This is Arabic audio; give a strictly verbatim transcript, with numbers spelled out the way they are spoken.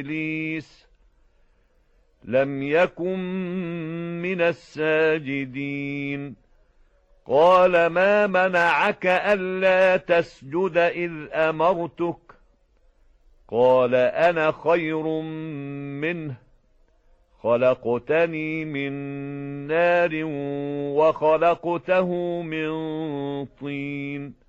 إبليس لم يكن من الساجدين. قال ما منعك ألا تسجد إذ أمرتك؟ قال أنا خير منه، خلقتني من نار وخلقته من طين.